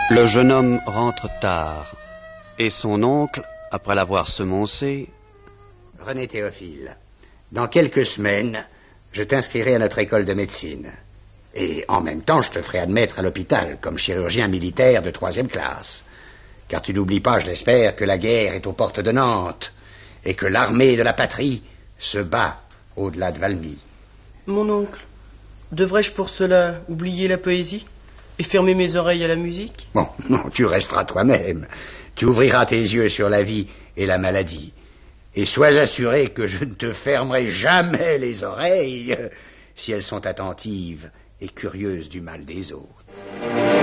Le jeune homme rentre tard, et son oncle, après l'avoir semoncé... René Théophile, dans quelques semaines, je t'inscrirai à notre école de médecine. Et en même temps, je te ferai admettre à l'hôpital comme chirurgien militaire de 3e classe. Car tu n'oublies pas, je l'espère, que la guerre est aux portes de Nantes et que l'armée de la patrie se bat au-delà de Valmy. Mon oncle, devrais-je pour cela oublier la poésie et fermer mes oreilles à la musique? Bon, non, tu resteras toi-même. Tu ouvriras tes yeux sur la vie et la maladie. Et sois assuré que je ne te fermerai jamais les oreilles si elles sont attentives et curieuses du mal des autres.